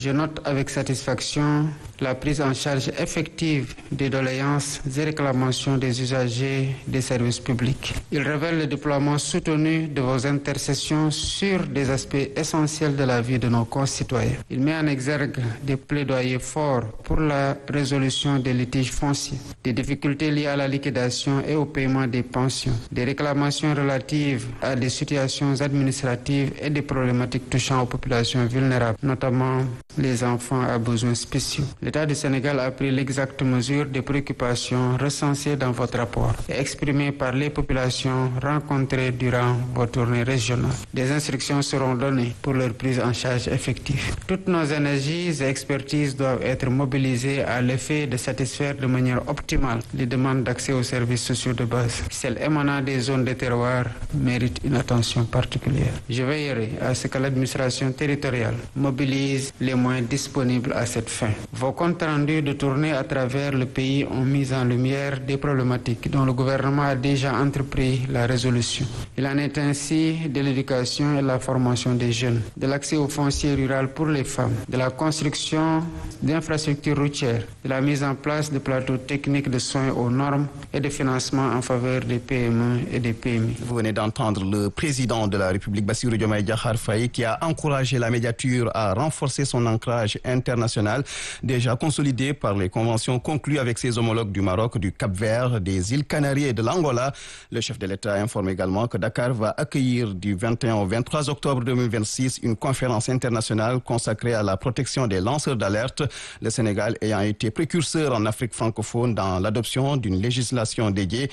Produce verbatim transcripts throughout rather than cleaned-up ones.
Je note avec satisfaction la prise en charge effective des doléances et réclamations des usagers des services publics. Il révèle le déploiement soutenu de vos intercessions sur des aspects essentiels de la vie de nos concitoyens. Il met en exergue des plaidoyers forts pour la résolution des litiges fonciers, des difficultés liées à la liquidation et au paiement des pensions, des réclamations relatives à des situations administratives et des problématiques touchant aux populations vulnérables, notamment les enfants à besoins spéciaux. L'État du Sénégal a pris l'exacte mesure des préoccupations recensées dans votre rapport et exprimées par les populations rencontrées durant vos tournées régionales. Des instructions seront données pour leur prise en charge effective. Toutes nos énergies et expertises doivent être mobilisées à l'effet de satisfaire de manière optimale les demandes d'accès aux services sociaux de base. Celles émanant des zones de terroir méritent une attention particulière. Je veillerai à ce que l'administration territoriale mobilise les moyens disponibles à cette fin. Vos comptes rendus de tournée à travers le pays ont mis en lumière des problématiques dont le gouvernement a déjà entrepris la résolution. Il en est ainsi de l'éducation et de la formation des jeunes, de l'accès au foncier rural pour les femmes, de la construction d'infrastructures routières, de la mise en place de plateaux techniques de soins aux normes et de financement en faveur des P M E et des P M I. Vous venez d'entendre le président de la République, Bassirou Diomaye Diakhar Faye, qui a encouragé la médiature à renforcer son ancrage international, déjà consolidé par les conventions conclues avec ses homologues du Maroc, du Cap-Vert, des îles Canaries et de l'Angola. Le chef de l'État informe également que Dakar va accueillir du vingt et un au vingt-trois octobre deux mille vingt-six une conférence internationale consacrée à la protection des lanceurs d'alerte, le Sénégal ayant été précurseur en Afrique francophone dans l'adoption d'une législation dédiée.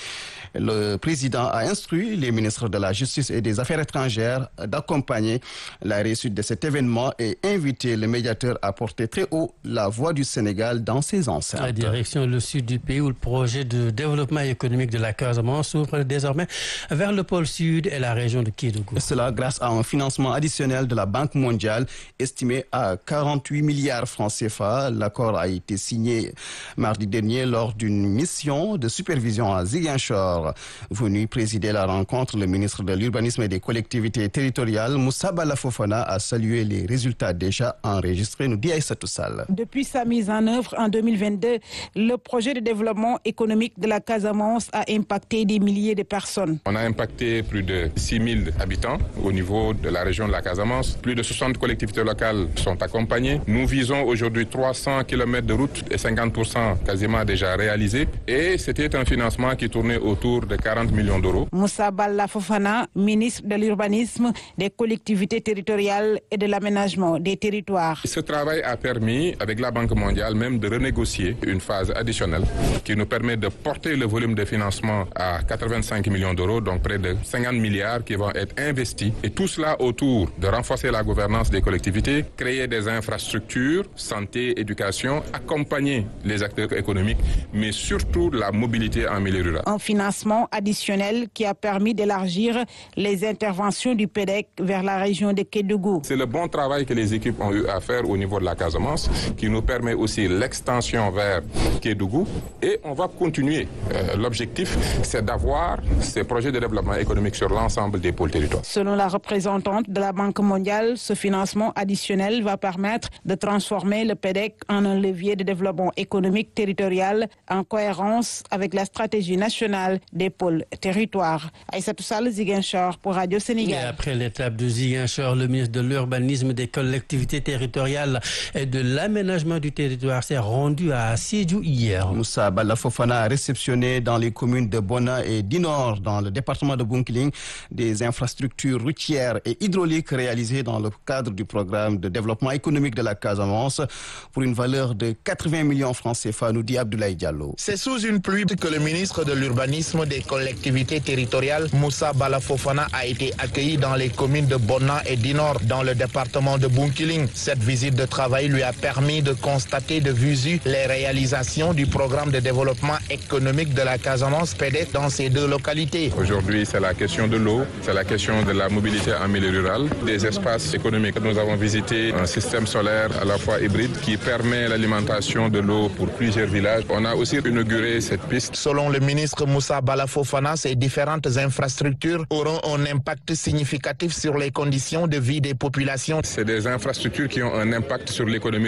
Le président a instruit les ministres de la Justice et des Affaires étrangères d'accompagner la réussite de cet événement et inviter le médiateur à porter très haut la voix du Sénégal dans ses enceintes. La direction le sud du pays où le projet de développement économique de la Casamance s'ouvre désormais vers le pôle sud et la région de Kédougou. Cela grâce à un financement additionnel de la Banque mondiale estimé à quarante-huit milliards francs C F A. L'accord a été signé mardi dernier lors d'une mission de supervision à Ziguinchor. Venu présider la rencontre, le ministre de l'Urbanisme et des collectivités territoriales, Moussa Bala Fofana, a salué les résultats déjà enregistrés, nous dit Aïssatou Sall. Depuis sa mise en œuvre en deux mille vingt-deux, le projet de développement économique de la Casamance a impacté des milliers de personnes. On a impacté plus de six mille habitants au niveau de la région de la Casamance. Plus de soixante collectivités locales sont accompagnées. Nous visons aujourd'hui trois cents kilomètres de route et cinquante pour cent quasiment déjà réalisés. Et c'était un financement qui tournait autour de quarante millions d'euros. Moussa Balla Fofana, ministre de l'Urbanisme, des collectivités territoriales et de l'aménagement des territoires. Ce travail a permis, avec la Banque mondiale, même de renégocier une phase additionnelle qui nous permet de porter le volume de financement à quatre-vingt-cinq millions d'euros, donc près de cinquante milliards qui vont être investis. Et tout cela autour de renforcer la gouvernance des collectivités, créer des infrastructures, santé, éducation, accompagner les acteurs économiques, mais surtout la mobilité en milieu rural. Un financement additionnel qui a permis d'élargir les interventions du P E D E C vers la région de Kédougou. C'est le bon travail que les équipes ont eu à faire au niveau de la Casamance qui nous permet aussi l'extension vers Kédougou et on va continuer. Euh, l'objectif, c'est d'avoir ces projets de développement économique sur l'ensemble des pôles territoires. Selon la représentante de la Banque mondiale, ce financement additionnel va permettre de transformer le P E D E C en un levier de développement économique territorial en cohérence avec la stratégie nationale des pôles territoires. Aïssatou Sall, Ziguinchor pour Radio Sénégal. Et après l'étape de Ziguinchor, le ministre de l'Urbanisme, des collectivités territoriales et de l'aménagement du territoire s'est rendu à Sédhiou hier. Moussa Bala Fofana a réceptionné dans les communes de Bona et d'Inor, dans le département de Bounkiling, des infrastructures routières et hydrauliques réalisées dans le cadre du programme de développement économique de la Casamance pour une valeur de quatre-vingts millions francs C F A, nous dit Abdoulaye Diallo. C'est sous une pluie que le ministre de l'Urbanisme, des collectivités territoriales, Moussa Bala Fofana, a été accueilli dans les communes de Bona et d'Inor, dans le département de Bounkiling. Cette visite de travail lui a permis de constater constaté de visu les réalisations du programme de développement économique de la Casamance P D E C dans ces deux localités. Aujourd'hui, c'est la question de l'eau, c'est la question de la mobilité en milieu rural, des espaces économiques. Nous avons visité un système solaire à la fois hybride qui permet l'alimentation de l'eau pour plusieurs villages. On a aussi inauguré cette piste. Selon le ministre Moussa Bala Fofana, ces différentes infrastructures auront un impact significatif sur les conditions de vie des populations. C'est des infrastructures qui ont un impact sur l'économie